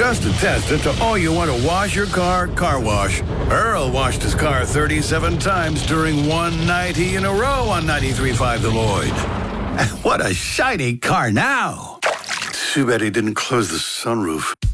Just to test it, to all you want to wash your car, car wash. Earl washed his car 37 times during one 90 in a row on 93.5 The Lloyd. What a shiny car now. Too bad he didn't close the sunroof.